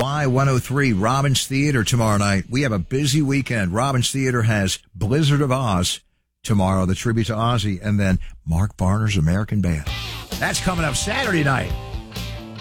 Y103 Robbins Theater tomorrow night. We have a busy weekend. Robbins Theater has Blizzard of Oz tomorrow, the tribute to Ozzy, and then Mark Varner's American Band. That's coming up Saturday night.